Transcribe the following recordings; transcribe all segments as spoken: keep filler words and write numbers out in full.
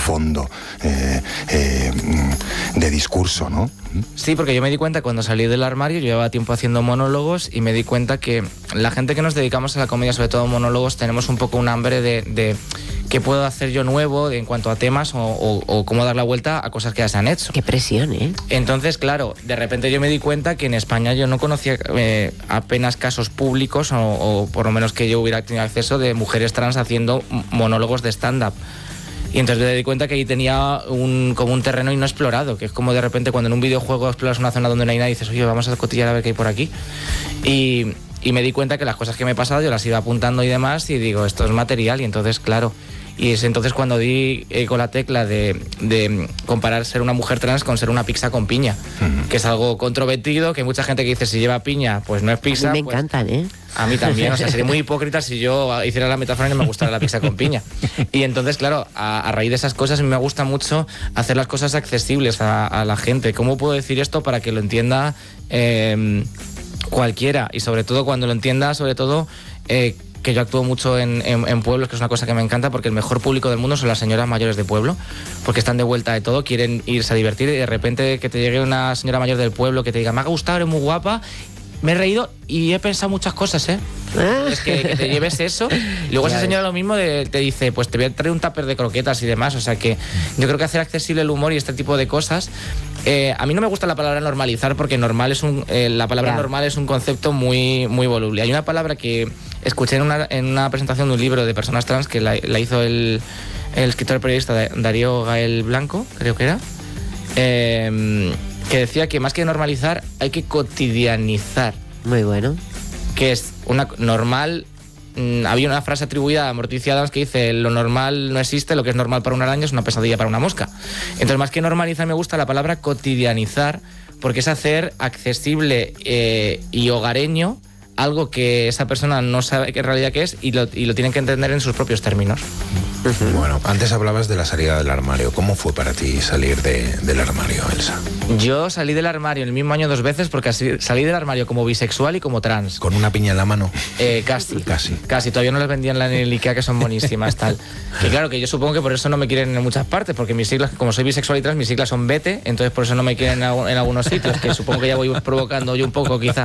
fondo eh, eh, de discurso, ¿no? Sí, porque yo me di cuenta cuando salí del armario, yo llevaba tiempo haciendo monólogos y me di cuenta que la gente que nos dedicamos a la comedia, sobre todo monólogos, tenemos un poco un hambre de, de qué puedo hacer yo nuevo en cuanto a temas o, o, o cómo dar la vuelta a cosas que ya se han hecho. Qué presión, ¿eh? Entonces, claro, de repente yo me di cuenta que en España yo no conocía eh, apenas casos públicos o, o por lo menos que yo hubiera tenido acceso de mujeres trans haciendo monólogos de stand-up. Y entonces me di cuenta que ahí tenía un, como un terreno no explorado, que es como de repente cuando en un videojuego exploras una zona donde no hay nadie y dices, oye, vamos a cotillar a ver qué hay por aquí. Y, y me di cuenta que las cosas que me he pasado yo las iba apuntando y demás y digo, esto es material y entonces, claro... Y es entonces cuando di eh, con la tecla de, de comparar ser una mujer trans con ser una pizza con piña, uh-huh. que es algo controvertido, que hay mucha gente que dice si lleva piña, pues no es pizza. A mí me pues, encantan, ¿eh? A mí también, o sea, sería muy hipócrita si yo hiciera la metáfora y no me gustara la pizza con piña. Y entonces, claro, a, a raíz de esas cosas a mí me gusta mucho hacer las cosas accesibles a, a la gente. ¿Cómo puedo decir esto para que lo entienda eh, cualquiera? Y sobre todo cuando lo entienda, sobre todo... Eh, que yo actúo mucho en, en, en pueblos, que es una cosa que me encanta, porque el mejor público del mundo son las señoras mayores de pueblo, porque están de vuelta de todo, quieren irse a divertir y de repente que te llegue una señora mayor del pueblo que te diga, me ha gustado, eres muy guapa, me he reído y he pensado muchas cosas, ¿eh? Es que, que te lleves eso. Y luego esa señora lo mismo de, te dice, pues te voy a traer un tupper de croquetas y demás. O sea que yo creo que hacer accesible el humor y este tipo de cosas... Eh, a mí no me gusta la palabra normalizar porque normal es un, eh, la palabra yeah. normal es un concepto muy, muy voluble. Hay una palabra que escuché en una, en una presentación de un libro de personas trans que la, la hizo el, el escritor periodista Darío Gael Blanco, creo que era, eh, que decía que más que normalizar hay que cotidianizar. Muy bueno. Que es una normal... Había una frase atribuida a Morticia Adams que dice lo normal no existe, lo que es normal para una araña es una pesadilla para una mosca. Entonces, más que normalizar, me gusta la palabra cotidianizar, porque es hacer accesible eh, y hogareño algo que esa persona no sabe qué en realidad qué es y lo, y lo tienen que entender en sus propios términos. Bueno, antes hablabas de la salida del armario. ¿Cómo fue para ti salir de, del armario, Elsa? Yo salí del armario en el mismo año dos veces porque así, salí del armario como bisexual y como trans. ¿Con una piña en la mano? Eh, casi. Casi. Casi. Todavía no las vendían en el Ikea, que son buenísimas, tal. Que claro, que yo supongo que por eso no me quieren en muchas partes, porque mis siglas, como soy bisexual y trans, mis siglas son Bete, entonces por eso no me quieren en, en algunos sitios, que supongo que ya voy provocando yo un poco, quizá.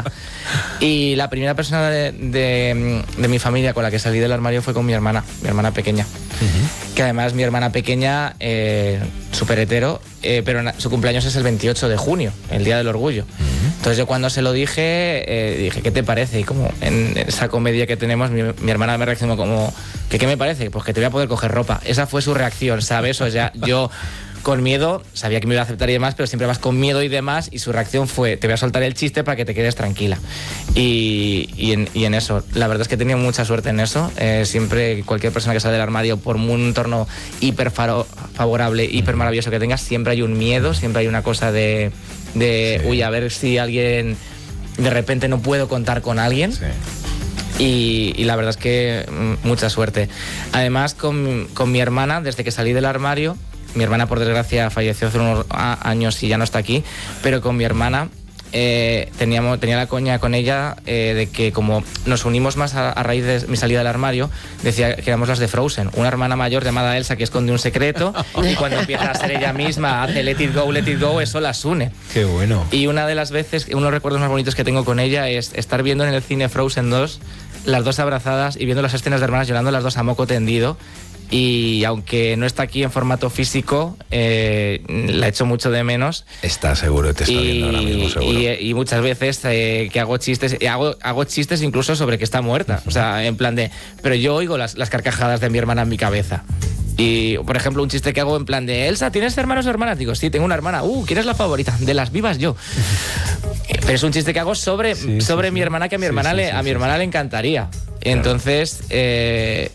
Y la primera persona de, de, de mi familia con la que salí del armario fue con mi hermana, mi hermana pequeña. Uh-huh. Que además mi hermana pequeña, eh, súper hetero, eh, pero su cumpleaños es el veintiocho de junio, el Día del Orgullo. Uh-huh. Entonces yo cuando se lo dije, eh, dije, ¿qué te parece? Y como en esa comedia que tenemos, mi, mi hermana me reaccionó como, ¿qué, ¿qué me parece? Pues que te voy a poder coger ropa. Esa fue su reacción, ¿sabes? O sea, yo... con miedo, sabía que me iba a aceptar y demás, pero siempre vas con miedo y demás, y su reacción fue, te voy a soltar el chiste para que te quedes tranquila. Y, y, en, y en eso, la verdad es que he tenido mucha suerte en eso. Eh, siempre, cualquier persona que sale del armario, por un entorno hiper favorable, hiper maravilloso que tengas, siempre hay un miedo, siempre hay una cosa de, de sí. uy, a ver si alguien, de repente no puedo contar con alguien. Sí. Y, y la verdad es que mucha suerte. Además, con, con mi hermana, desde que salí del armario, mi hermana, por desgracia, falleció hace unos años y ya no está aquí, pero con mi hermana eh, teníamos, tenía la coña con ella eh, de que como nos unimos más a, a raíz de mi salida del armario, decía que éramos las de Frozen, una hermana mayor llamada Elsa que esconde un secreto y cuando empieza a ser ella misma, hace let it go, let it go, eso las une. Qué bueno. Y una de las veces, uno de los recuerdos más bonitos que tengo con ella es estar viendo en el cine Frozen dos, las dos abrazadas y viendo las escenas de hermanas llorando las dos a moco tendido. Y aunque no está aquí en formato físico, eh, la echo mucho de menos. Está seguro, te está y, viendo ahora mismo, seguro. Y, y muchas veces eh, que hago chistes, hago, hago chistes incluso sobre que está muerta. O sea, en plan de... Pero yo oigo las, las carcajadas de mi hermana en mi cabeza. Y, por ejemplo, un chiste que hago en plan de... Elsa, ¿tienes hermanos o hermanas? Digo, sí, tengo una hermana. Uh, ¿quién es la favorita? De las vivas, yo. Pero es un chiste que hago sobre, sí, sobre sí, mi hermana, que a mi hermana, sí, le, sí, a mi hermana sí. le encantaría. Entonces... Eh,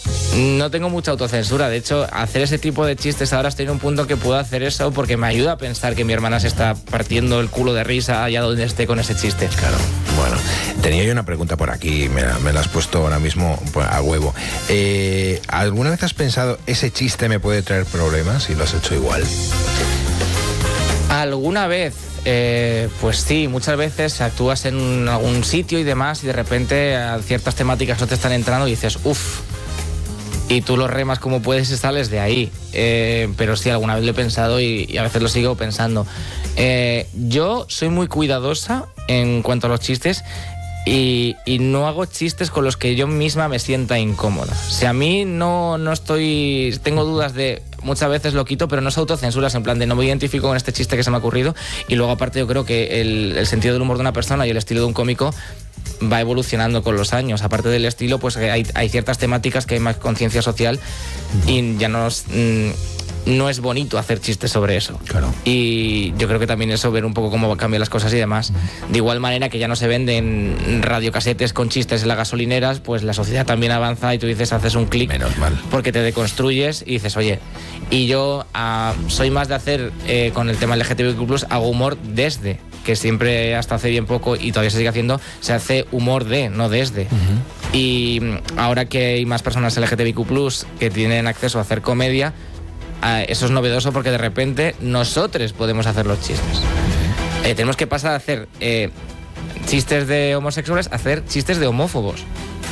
no tengo mucha autocensura, de hecho hacer ese tipo de chistes ahora estoy en un punto que puedo hacer eso porque me ayuda a pensar que mi hermana se está partiendo el culo de risa allá donde esté con ese chiste. Claro, bueno, tenía yo una pregunta por aquí, me la, me la has puesto ahora mismo a huevo. Eh, ¿Alguna vez has pensado ese chiste me puede traer problemas y lo has hecho igual? ¿Alguna vez? Eh, pues sí, muchas veces actúas en algún sitio y demás y de repente a ciertas temáticas no te están entrando y dices, uff. y tú lo remas como puedes y sales de ahí. Eh, pero sí, alguna vez lo he pensado y, y a veces lo sigo pensando. Eh, yo soy muy cuidadosa en cuanto a los chistes y, y no hago chistes con los que yo misma me sienta incómoda. O sea, a mí no, no estoy... Tengo dudas de... Muchas veces lo quito, pero no es autocensuras, en plan de no me identifico con este chiste que se me ha ocurrido. Y luego aparte yo creo que el, el sentido del humor de una persona y el estilo de un cómico va evolucionando con los años. Aparte del estilo, pues hay, hay ciertas temáticas que hay más conciencia social y ya no es, mm, no es bonito hacer chistes sobre eso. Claro. Y yo creo que también eso, ver un poco cómo cambian las cosas y demás. De igual manera que ya no se venden radiocasetes con chistes en las gasolineras, pues la sociedad también avanza y tú dices, haces un clic. Menos mal. Porque te deconstruyes y dices, oye, y yo uh, soy más de hacer eh, con el tema L G T B Q plus, hago humor desde, que siempre hasta hace bien poco y todavía se sigue haciendo, se hace humor de, no desde. Uh-huh. Y ahora que hay más personas L G T B Q plus que tienen acceso a hacer comedia, uh, eso es novedoso porque de repente nosotros podemos hacer los chistes. Uh-huh. Eh, tenemos que pasar a hacer eh, chistes de homosexuales a hacer chistes de homófobos.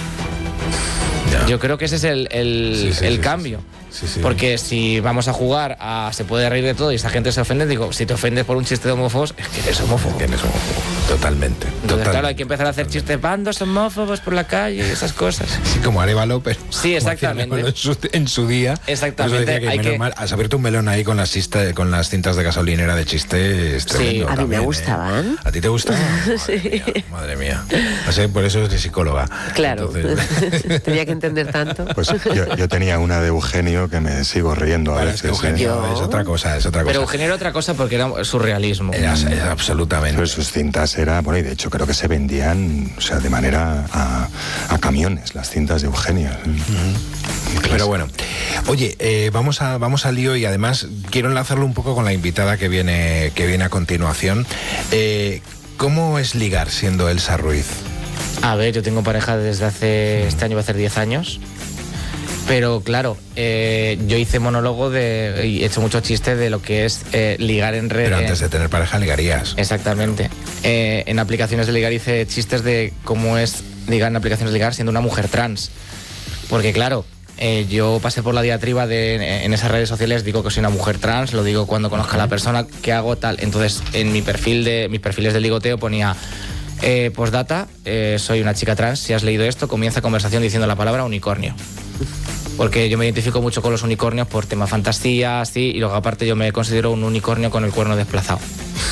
Ya. Yo creo que ese es el, el, sí, sí, el sí, cambio. Sí, sí. Sí, sí. Porque si vamos a jugar a se puede reír de todo y esa gente se ofende, digo, si te ofendes por un chiste de homófobos, es que eres homófobo. Es que eres homófobo. Totalmente. Entonces, totalmente. Claro, hay que empezar a hacer chistes bandos homófobos por la calle y esas cosas. Sí, como Arévalo, pero... Sí, exactamente. En su, en su día. Exactamente. Que hay que... mal, has abierto un melón ahí con las, cista, con las cintas de gasolinera de chistes. Sí, a mí me gustaban. ¿Eh? ¿A ti te gustaban? Madre Sí. mía, madre mía. O sea, por eso eres psicóloga. Claro. Entonces... Tenía que entender tanto. Pues yo, yo tenía una de Eugenio que me sigo riendo a Bueno, veces. es que Eugenio ¿eh? es otra cosa, es otra cosa. Pero Eugenio era otra cosa porque era surrealismo. Era, era absolutamente. Pero sus cintas era, bueno, y de hecho creo que se vendían, o sea, de manera a, a camiones, las cintas de Eugenio. Uh-huh. Pero bueno, oye, eh, vamos a vamos al lío y además quiero enlazarlo un poco con la invitada que viene que viene a continuación. Eh, ¿Cómo es ligar siendo Elsa Ruiz? A ver, yo tengo pareja desde hace, este año va a hacer diez años. Pero claro, eh, yo hice monólogo de, y he hecho muchos chistes de lo que es eh, ligar en redes. Pero antes de tener pareja ligarías. Exactamente. Eh, en aplicaciones de ligar hice chistes de cómo es ligar en aplicaciones de ligar siendo una mujer trans. Porque claro, eh, yo pasé por la diatriba de en esas redes sociales, digo que soy una mujer trans, lo digo cuando conozca a la persona que hago tal. Entonces en mi perfil de mis perfiles de ligoteo ponía eh, postdata, eh, soy una chica trans, si has leído esto, comienza conversación diciendo la palabra unicornio. Porque yo me identifico mucho con los unicornios por tema fantasía, así, y luego aparte yo me considero un unicornio con el cuerno desplazado.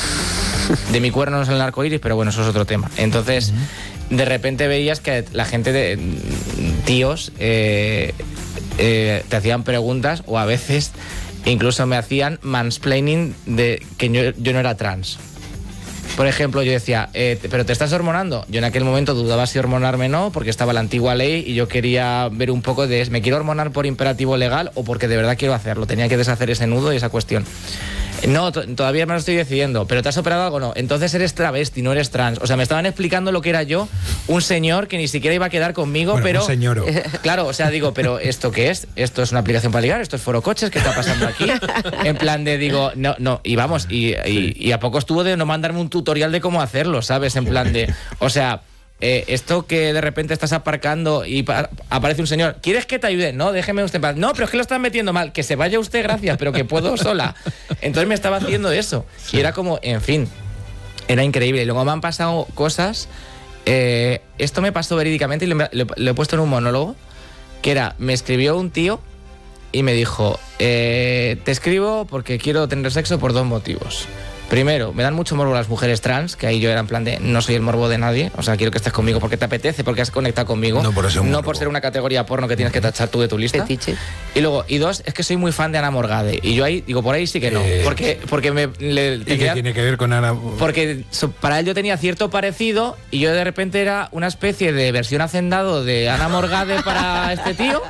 De mi cuerno no es el arco iris, pero bueno, eso es otro tema. Entonces, uh-huh. de repente veías que la gente de tíos eh, eh, te hacían preguntas o a veces incluso me hacían mansplaining de que yo, yo no era trans. Por ejemplo, yo decía, eh, ¿pero te estás hormonando? Yo en aquel momento dudaba si hormonarme o no, porque estaba la antigua ley y yo quería ver un poco de, ¿me quiero hormonar por imperativo legal o porque de verdad quiero hacerlo? Tenía que deshacer ese nudo y esa cuestión. No, t- todavía me lo estoy decidiendo, ¿pero te has operado algo? No. Entonces eres travesti, no eres trans. O sea, me estaban explicando lo que era yo, un señor que ni siquiera iba a quedar conmigo, bueno, pero... un señor. Claro, o sea, digo, ¿pero esto qué es? ¿Esto es una aplicación para ligar? ¿Esto es Foro Coches? ¿Qué está pasando aquí? En plan de, digo, no, no, y vamos, y, y, y a poco estuvo de no mandarme un tutorial de cómo hacerlo, ¿sabes? En plan de, o sea... Eh, esto que de repente estás aparcando y pa- aparece un señor, ¿quieres que te ayude? No, déjeme usted en paz. No, pero es que lo están metiendo mal, que se vaya usted, gracias, pero que puedo sola. Entonces me estaba haciendo eso. Sí. Y era como, en fin, era increíble. Y luego me han pasado cosas. Eh, esto me pasó verídicamente y lo, lo, lo he puesto en un monólogo, que era, me escribió un tío y me dijo, eh, te escribo porque quiero tener sexo por dos motivos. Primero, me dan mucho morbo las mujeres trans, que ahí yo era en plan de no soy el morbo de nadie, o sea, quiero que estés conmigo porque te apetece, porque has conectado conmigo, no por, no por ser una categoría porno que tienes que tachar tú de tu lista. Fetiche. Y luego, y dos, es que soy muy fan de Ana Morgade, y yo ahí, digo, por ahí sí que no, eh, porque, porque me... Le, ¿Y qué tiene que ver con Ana? Porque so, para él yo tenía cierto parecido, y yo de repente era una especie de versión hacendado de Ana Morgade para este tío,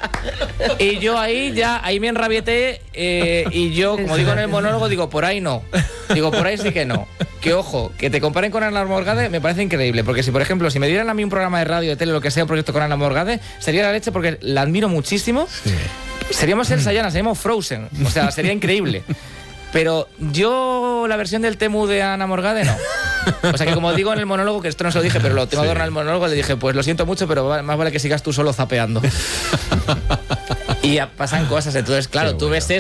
y yo ahí ya, ahí me enrabieté, eh, y yo, como digo en el monólogo, digo, por ahí no, digo, por ahí sí que no. Que ojo, que te comparen con Ana Morgade me parece increíble, porque si por ejemplo, si me dieran a mí un programa de radio, de tele, lo que sea, un proyecto con Ana Morgade, sería la leche porque la admiro muchísimo. Sí. Seríamos el Sayana, seríamos Frozen, o sea, sería increíble. Pero yo la versión del Temu de Ana Morgade no. O sea que como digo en el monólogo, que esto no se lo dije, pero lo tengo sí. adornado en el monólogo, le dije, pues lo siento mucho, pero más vale que sigas tú solo zapeando. Y Y ya pasan cosas. Entonces, claro, Qué tú bueno. ves